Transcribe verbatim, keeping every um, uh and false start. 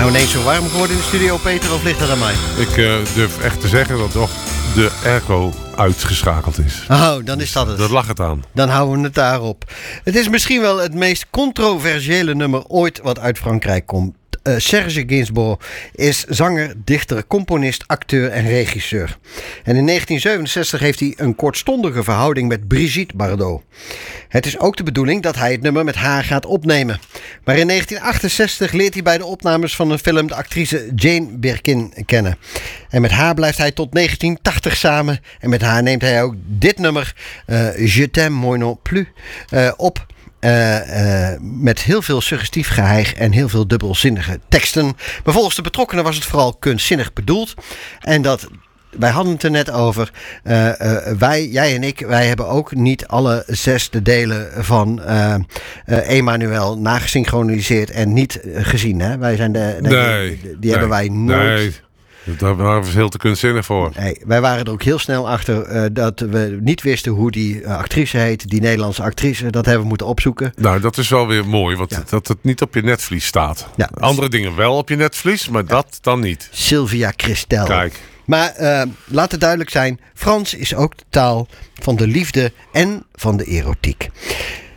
nou ineens zo warm geworden in de studio, Peter, of ligt dat aan mij? Ik uh, durf echt te zeggen dat toch de airco uitgeschakeld is. Oh, dan is dat het. Dat lag het aan. Dan houden we het daarop. Het is misschien wel het meest controversiële nummer ooit wat uit Frankrijk komt. Uh, Serge Gainsbourg is zanger, dichter, componist, acteur en regisseur. En in negentien zevenenzestig heeft hij een kortstondige verhouding met Brigitte Bardot. Het is ook de bedoeling dat hij het nummer met haar gaat opnemen. Maar in negentien achtenzestig leert hij bij de opnames van een film de actrice Jane Birkin kennen. En met haar blijft hij tot negentien tachtig samen. En met haar neemt hij ook dit nummer, uh, Je t'aime moi non plus, uh, op. Uh, uh, met heel veel suggestief geheig en heel veel dubbelzinnige teksten. Maar volgens de betrokkenen was het vooral kunstzinnig bedoeld. En dat, wij hadden het er net over. Uh, uh, wij, jij en ik, wij hebben ook niet alle zes de delen van uh, uh, Emmanuel nagesynchroniseerd en niet uh, gezien. Hè? Wij zijn de, de, nee, die, die nee, hebben wij nooit. Nee. Daar waren we veel te kunstzinnig voor. Nee, wij waren er ook heel snel achter uh, dat we niet wisten hoe die uh, actrice heet. Die Nederlandse actrice, dat hebben we moeten opzoeken. Nou, dat is wel weer mooi, want ja. dat het niet op je netvlies staat. Ja, andere dingen wel op je netvlies, maar ja. dat dan niet. Sylvia Christel. Kijk. Maar uh, laat het duidelijk zijn, Frans is ook de taal van de liefde en van de erotiek.